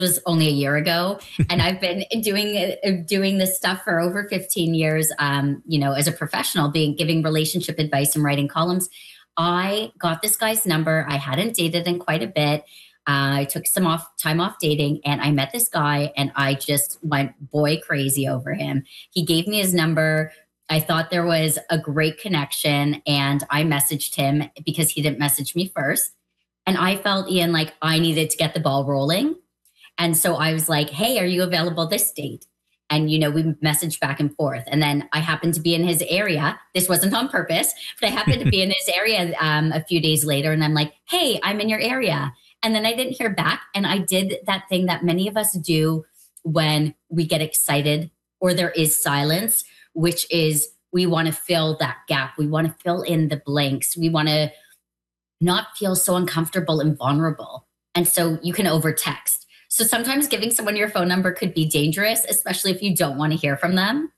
was only a year ago, and I've been doing this stuff for over 15 years. As a professional, being giving relationship advice and writing columns. I got this guy's number. I hadn't dated in quite a bit. I took some time off dating, and I met this guy, and I just went boy crazy over him. He gave me his number. I thought there was a great connection, and I messaged him because he didn't message me first. And I felt, Ian, like I needed to get the ball rolling. And so I was like, hey, are you available this date? And, we messaged back and forth. And then I happened to be in his area. This wasn't on purpose, but I happened to be in his area a few days later. And I'm like, hey, I'm in your area. And then I didn't hear back. And I did that thing that many of us do when we get excited or there is silence, which is we want to fill that gap. We want to fill in the blanks. We want to not feel so uncomfortable and vulnerable. And so you can over text. So sometimes giving someone your phone number could be dangerous, especially if you don't want to hear from them.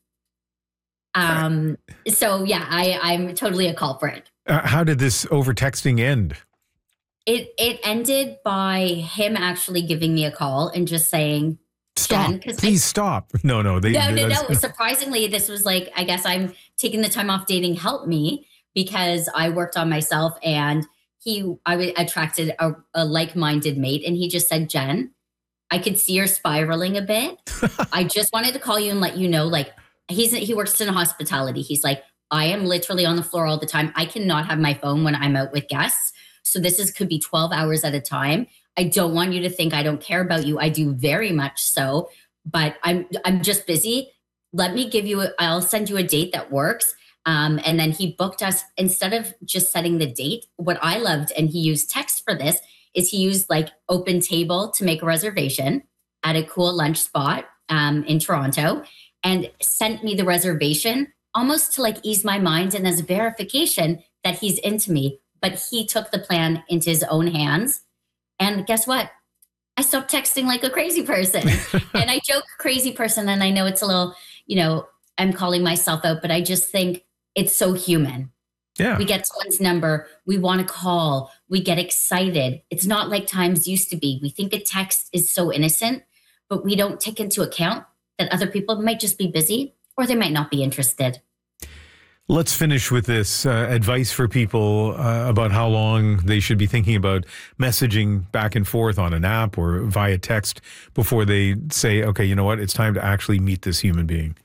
So yeah, I'm totally a culprit. How did this over texting end? It ended by him actually giving me a call and just saying, stop, please stop. No. No. Surprisingly, this was like, I guess I'm taking the time off dating helped me because I worked on myself, and I attracted a like-minded mate, and he just said, Jen, I could see you're spiraling a bit. I just wanted to call you and let you know, like, he works in hospitality. He's like, I am literally on the floor all the time. I cannot have my phone when I'm out with guests. So could be 12 hours at a time. I don't want you to think I don't care about you. I do very much so, but I'm just busy. Let me I'll send you a date that works. And then he booked us instead of just setting the date. What I loved, and he used text for this, is he used like Open Table to make a reservation at a cool lunch spot in Toronto, and sent me the reservation almost to like ease my mind and as verification that he's into me. But he took the plan into his own hands. And guess what? I stopped texting like a crazy person. And I joke crazy person. And I know it's a little, I'm calling myself out, but I just think it's so human. Yeah. We get someone's number. We want to call. We get excited. It's not like times used to be. We think a text is so innocent, but we don't take into account that other people might just be busy or they might not be interested. Let's finish with this advice for people about how long they should be thinking about messaging back and forth on an app or via text before they say, okay, you know what, it's time to actually meet this human being.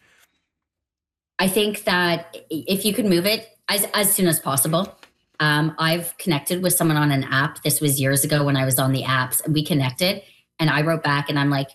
I think that if you could move it as soon as possible. I've connected with someone on an app. This was years ago when I was on the apps, and we connected, and I wrote back and I'm like,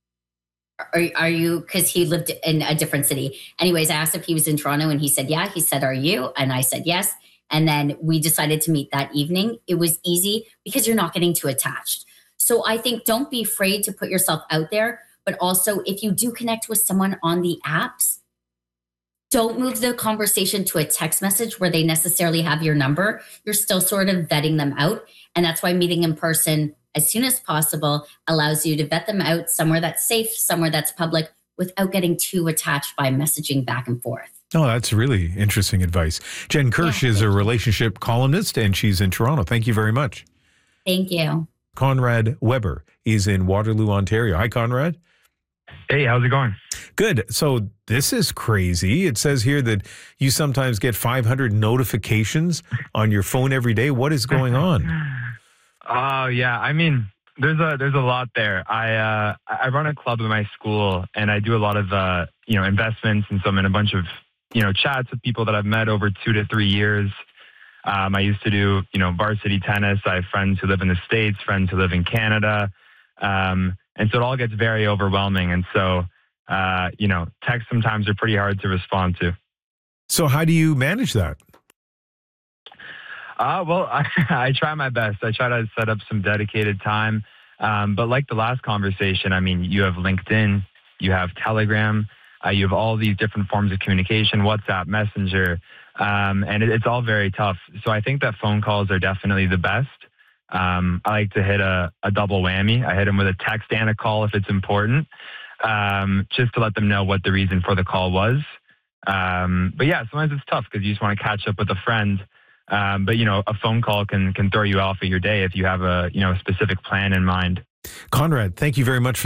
are you, because he lived in a different city. Anyways, I asked if he was in Toronto, and he said, yeah. He said, are you? And I said, yes. And then we decided to meet that evening. It was easy because you're not getting too attached. So I think don't be afraid to put yourself out there, but also if you do connect with someone on the apps, don't move the conversation to a text message where they necessarily have your number. You're still sort of vetting them out. And that's why meeting in person as soon as possible allows you to vet them out somewhere that's safe, somewhere that's public, without getting too attached by messaging back and forth. Oh, that's really interesting advice. Jen Kirsch is a relationship columnist, and she's in Toronto. Thank you very much. Thank you. Conrad Weber is in Waterloo, Ontario. Hi, Conrad. Hey, how's it going? Good. So this is crazy. It says here that you sometimes get 500 notifications on your phone every day. What is going on? Oh, yeah. I mean, there's a lot there. I run a club in my school, and I do a lot of investments, and so I'm in a bunch of chats with people that I've met over 2 to 3 years. I used to do varsity tennis. I have friends who live in the States, friends who live in Canada. And so it all gets very overwhelming. And so, texts sometimes are pretty hard to respond to. So how do you manage that? Well, I try my best. I try to set up some dedicated time. But like the last conversation, I mean, you have LinkedIn, you have Telegram, you have all these different forms of communication, WhatsApp, Messenger, and it's all very tough. So I think that phone calls are definitely the best. I like to hit a double whammy. I hit them with a text and a call if it's important, just to let them know what the reason for the call was. But yeah, sometimes it's tough because you just want to catch up with a friend. But a phone call can throw you off of your day if you have a specific plan in mind. Conrad, thank you very much